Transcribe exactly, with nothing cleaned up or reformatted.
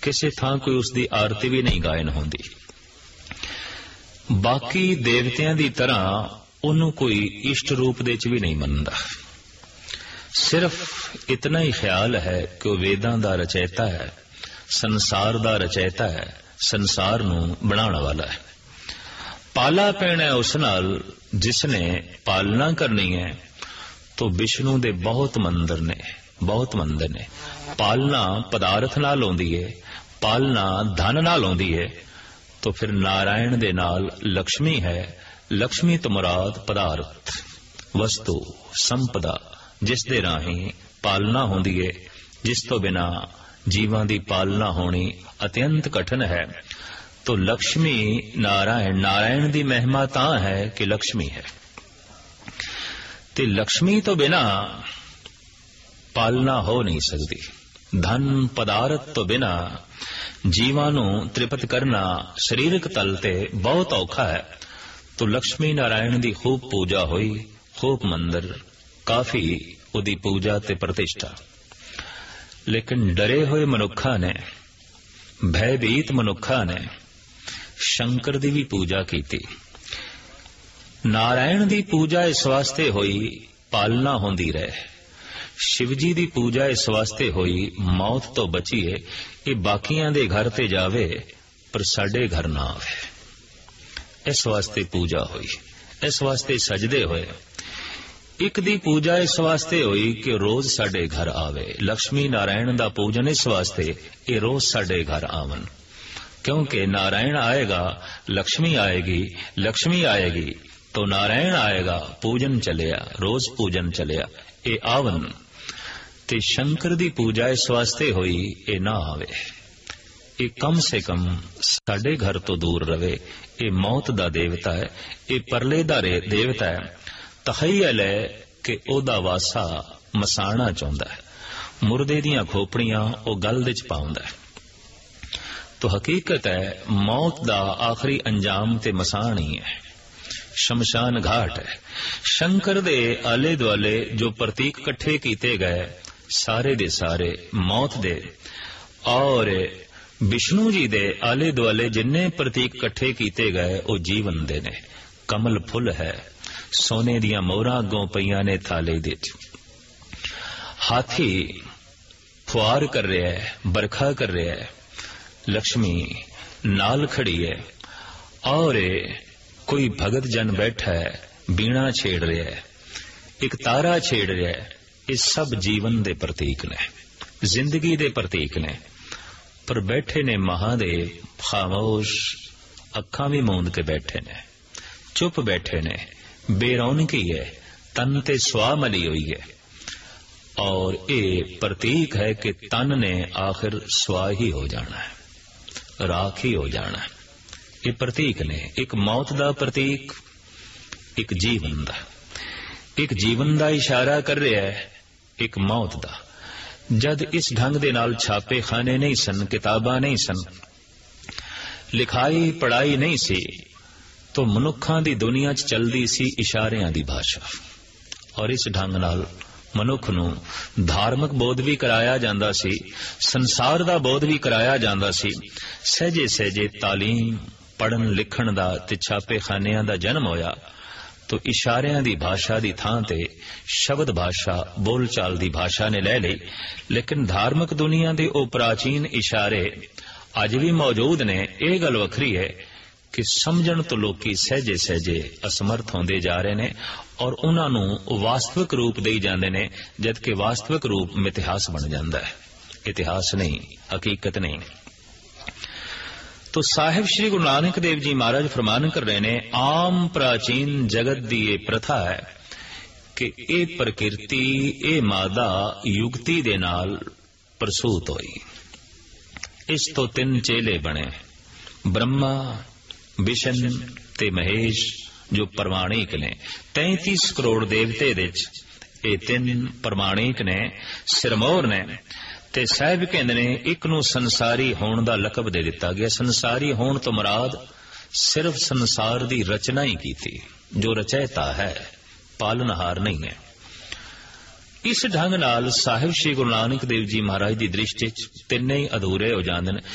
ਕਿਸੇ ਥਾਂ ਕੋਈ ਉਸਦੀ ਆਰਤੀ ਵੀ ਨਹੀਂ ਗਾਇਨ ਹੁੰਦੀ। ਬਾਕੀ ਦੇਵਤਿਆਂ ਦੀ ਤਰ੍ਹਾਂ ਉਹਨੂੰ ਕੋਈ ਇਸ਼ਟ ਰੂਪ ਦੇ ਚ ਵੀ ਨਹੀਂ ਮੰਨਦਾ। ਸਿਰਫ ਇਤਨਾ ਹੀ ਖਿਆਲ ਹੈ ਕਿ ਉਹ ਵੇਦਾਂ ਦਾ ਰਚੈਤਾ ਹੈ, ਸੰਸਾਰ ਦਾ ਰਚੈਤਾ ਹੈ, ਸੰਸਾਰ ਨੂੰ ਬਣਾਉਣ ਵਾਲਾ ਹੈ। ਪਾਲਾ ਪੈਣਾ ਹੈ ਉਸ ਨਾਲ ਜਿਸ ਨੇ ਪਾਲਣਾ ਕਰਨੀ ਹੈ। तो विष्णु दे बहुत मंदिर ने, बहुत मंदिर ने। पालना पदार्थ नाल होंदी है, पालना धन नाल होंदी है। तो फिर नारायण दे नाल लक्ष्मी है। लक्ष्मी तो मुराद पदार्थ, वस्तु, संपदा, जिस दे राही पालना होंदी है, जिस तो बिना जीवां दी पालना होनी अत्यंत कठिन है। तो लक्ष्मी नारायण, नारायण दी महिमा तां है कि लक्ष्मी है। ते लक्ष्मी तो बिना पालना हो नहीं सकती। धन पदार्थ तो बिना जीवां नूं तृप्त करना शरीरक तल ते बहुत औखा है। तो लक्ष्मी नारायण दी खूब पूजा हुई, खूब मंदिर, काफी उदी पूजा ते प्रतिष्ठा। लेकिन डरे हुए मनुखा ने, भयभीत मनुखा ने शंकर दी भी पूजा की। नारायण दी पूजा इस वास्ते होई पालना होंदी रहे। शिवजी दी पूजा इस वास्ते होई मौत तो बचीए, ये बाकियां दे घर ते जावे पर साडे घर ना आवे। इस वास्ते पूजा हुई, इस वास्ते सजदे होए। एक दी पूजा इस वास्ते हुई कि रोज साडे घर आवे। लक्ष्मी नारायण दा पूजन इस वास्ते ये रोज साडे घर आवन, क्योंकि नारायण आएगा लक्ष्मी आएगी, लक्ष्मी आएगी तो नारायण आएगा, पूजन चलिया, रोज पूजन चलिया, ए आवन। ते शंकर दी पूजा इस वास्ते हुई ए ना आवे, ए कम से कम साडे घर तो दूर रवे। ए मौत दा देवता है, ए परले दा देवता है। तखय्युल है कि ओदा वासा मसाणा चाहुंदा है, मुर्दे दियां खोपड़ियां ओ गल दे च पाउंदा है। तो हकीकत है मौत दा आखिरी अंजाम ते मसान ही है, शमशान घाट है। शंकर दे आले दुआले जो प्रतीक कट्ठे कीते गए सारे दे सारे मौत दे, और विष्णु जी दे आले दुआले जिन्ने प्रतीक कट्ठे कीते गए वो जीवन दे ने। कमल फुल है, सोने दियां मोहरां अगों पईयां ने थाले दे। हाथी फुआर कर रहा है, बरखा कर रहा है, लक्ष्मी नाल खड़ी है, और कोई भगत जन बैठा है बीणा छेड़ रहा है, एक तारा छेड़ रहा है। ये सब जीवन दे प्रतीक ने, जिंदगी दे प्रतीक ने। पर बैठे ने महादेव खामोश, अखां भी मूंद के बैठे ने, चुप बैठे ने, बेरौनकी है, तन ते सुआ मली हुई है। और ये प्रतीक है कि तन ने आखिर सुआ ही हो जाना है, राख ही हो जाना है। ये प्रतीक ने, एक मौत दा प्रतीक, एक जीवन दा। एक जीवन दा इशारा कर रहा है, एक मौत दा। जद इस ढंग दे नाल छापे खाने नहीं सन, किताबां नहीं सन, लिखाई पढ़ाई नहीं सी, तो मनुखां दी दुनिया च चलदी सी इशारियां दी भाषा। और इस ढंग नाल मनुख नूं धार्मिक बोध भी कराया जांदा सी, संसार दा बोध भी कराया जांदा सी। सहजे सहजे तालीम पढ़न लिखण दा ते छापे खानियां दा जन्म होया। तो इशारियां दी भाषा दी थां ते शब्द भाषा, बोल चाल दी भाषा ने ले ली। लेकिन धार्मिक दुनिया दे ओ प्राचीन इशारे अज भी मौजूद ने। यह गल वखरी है कि समझण तो लोकी सहजे सहजे असमर्थ होंदे जा रहे ने, और उन्हां नूं वास्तविक रूप देई जांदे ने, जबकि वास्तविक रूप मिथिहास बन जांदा है, इतिहास नहीं, हकीकत नहीं। तो साहिब श्री गुरु नानक देव जी महाराज फरमान कर रहे ने, आम प्राचीन जगत दी ये प्रथा है कि ए प्रकृति, ए मादा युक्ति दे नाल प्रसूत होई। इस तो तीन चेले बने, ब्रह्मा, विष्णु ते महेश, जो प्रमाणिक ने। तैंतीस करोड़ देवते दे ये तीन प्रमाणिक ने, सिरमौर ने। ते साहिब कहंदे ने एक नूं संसारी होण दा लकब दे दिता गया। संसारी होण तो मुराद सिर्फ संसार दी रचना ही कीती, जो रचयिता है, पालनहार नहीं है। इस ढंग नाल साहिब श्री गुरु नानक देव जी महाराज दी दृष्टि च तिन्ने ही अधूरे हो जांदे ने।